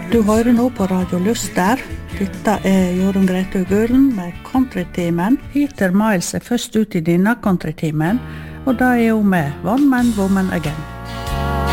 Du hører nå på Radio Lyster. Dette Jorunn Grete Gulen med Countrytimen. Peter Miles først ut I denne countrytimen, og da hun med One Man, Woman Again.